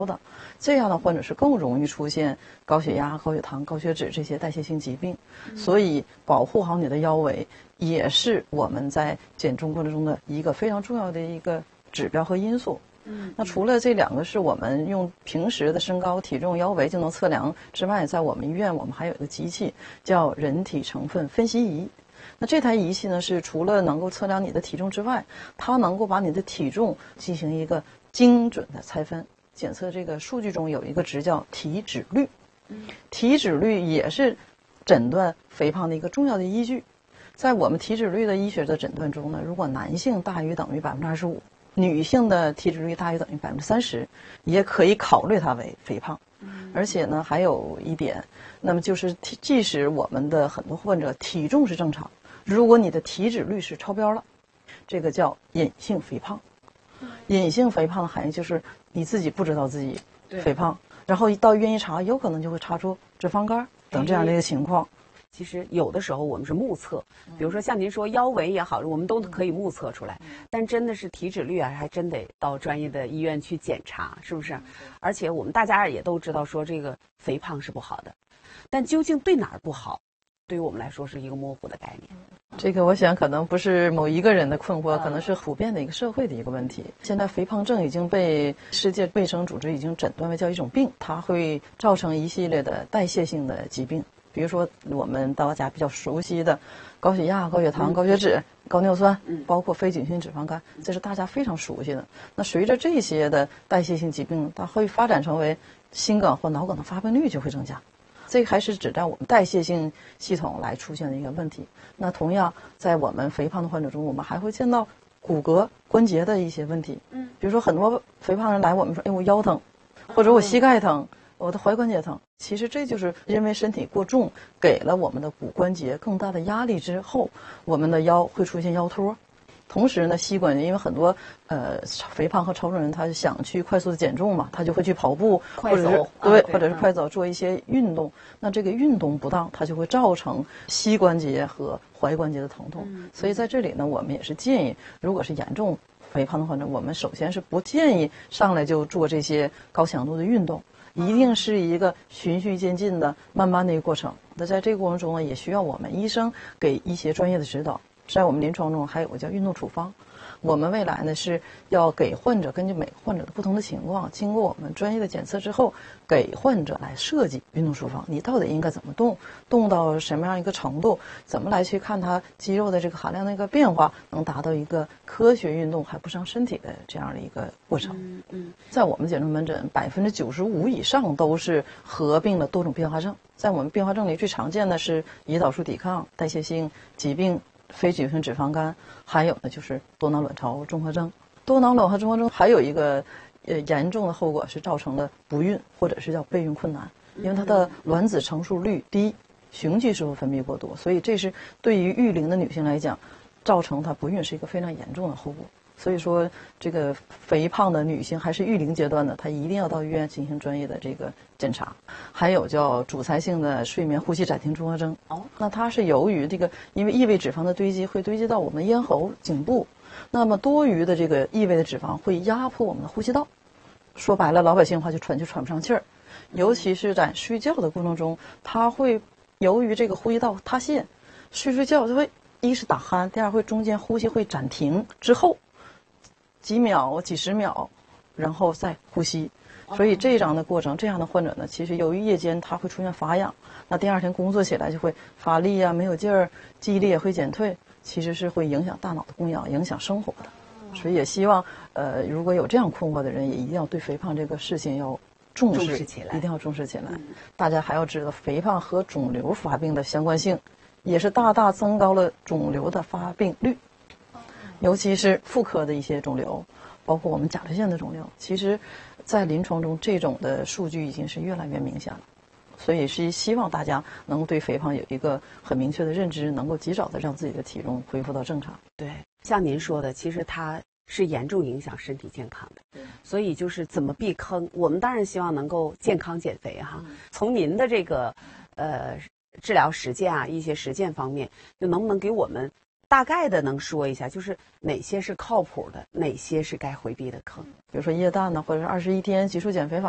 的，这样的患者是更容易出现高血压、高血糖、高血脂这些代谢性疾病。所以保护好你的腰围也是我们在减重过程中的一个非常重要的一个指标和因素。那除了这两个是我们用平时的身高、体重、腰围就能测量之外，在我们医院我们还有一个机器叫人体成分分析仪。那这台仪器呢，是除了能够测量你的体重之外，它能够把你的体重进行一个精准的拆分。检测这个数据中有一个值叫体脂率，体脂率也是诊断肥胖的一个重要的依据。在我们体脂率的医学的诊断中呢，如果男性大于等于25%，女性的体脂率大于等于30%，也可以考虑它为肥胖。而且呢，还有一点，那么就是即使我们的很多患者体重是正常，如果你的体脂率是超标了，这个叫隐性肥胖。隐性肥胖的含义就是你自己不知道自己肥胖，然后到医院一查，有可能就会查出脂肪肝等这样的一个情况。 其实有的时候我们是目测，比如说像您说腰围也好，我们都可以目测出来，但真的是体脂率啊，还真得到专业的医院去检查，是不是？而且我们大家也都知道说这个肥胖是不好的，但究竟对哪儿不好，对于我们来说是一个模糊的概念。 这个我想可能不是某一个人的困惑，可能是普遍的一个社会的一个问题。现在肥胖症已经被世界卫生组织已经诊断为叫一种病，它会造成一系列的代谢性的疾病。比如说我们大家比较熟悉的高血压、高血糖、高血脂、高尿酸，包括非菌性脂肪肝，这是大家非常熟悉的。那随着这些的代谢性疾病，它会发展成为心梗或脑梗的发病率就会增加。这还是指在我们代谢性系统来出现的一个问题。那同样在我们肥胖的患者中，我们还会见到骨骼关节的一些问题。比如说很多肥胖人来我们说，哎，我腰疼，或者我膝盖疼，我的踝关节疼，其实这就是因为身体过重，给了我们的骨关节更大的压力之后，我们的腰会出现腰托。同时呢，膝关节因为很多肥胖和超重人，他想去快速的减重嘛，他就会去跑步， 快走， 或者是快走，做一些运动。那这个运动不当，它就会造成膝关节和踝关节的疼痛。所以在这里呢，我们也是建议，如果是严重肥胖的患者，我们首先是不建议上来就做这些高强度的运动。一定是一个循序渐进的、慢慢的一个过程。那在这个过程中呢，也需要我们医生给一些专业的指导。在我们临床中还有个叫运动处方，我们未来呢是要给患者根据每个患者的不同的情况，经过我们专业的检测之后，给患者来设计运动处方。你到底应该怎么动，动到什么样一个程度，怎么来去看它肌肉的这个含量的一个变化，能达到一个科学运动还不伤身体的这样的一个过程。在我们减重门诊95%以上都是合并了多种并发症。在我们并发症里最常见的是胰岛素抵抗、代谢性疾病、非菌性脂肪肝，还有呢就是多囊卵巢综合症。多囊卵巢综合症还有一个严重的后果是造成了不孕或者是叫备孕困难，因为它的卵子成熟率低，雄激素分泌过多，所以这是对于育龄的女性来讲，造成她不孕是一个非常严重的后果。所以说，这个肥胖的女性还是育龄阶段的，她一定要到医院进行专业的这个检查。还有叫阻塞性的睡眠呼吸暂停综合征。那它是由于这个因为异位脂肪的堆积会堆积到我们咽喉、颈部，那么多余的这个异位的脂肪会压迫我们的呼吸道。说白了，老百姓话就喘不上气儿，尤其是在睡觉的过程中，它会由于这个呼吸道塌陷，睡觉就会一是打鼾，第二会中间呼吸会暂停之后。几秒、几十秒，然后再呼吸，所以这样的过程，这样的患者呢，其实由于夜间他会出现乏氧，那第二天工作起来就会乏力啊，没有劲儿，记忆力也会减退，其实是会影响大脑的供氧，影响生活的。所以也希望，如果有这样困惑的人，也一定要对肥胖这个事情要重视起来，一定要重视起来。大家还要知道，肥胖和肿瘤发病的相关性，也是大大增高了肿瘤的发病率。尤其是妇科的一些肿瘤，包括我们甲状腺的肿瘤，其实在临床中这种的数据已经是越来越明显了。所以是希望大家能够对肥胖有一个很明确的认知，能够及早的让自己的体重恢复到正常。 对，像您说的，其实它是严重影响身体健康的，所以就是怎么避坑，我们当然希望能够健康减肥哈。从您的这个治疗实践啊，一些实践方面，就能不能给我们大概的能说一下，就是哪些是靠谱的，哪些是该回避的坑？ 比如说液氮呢，或者是21天急速减肥法。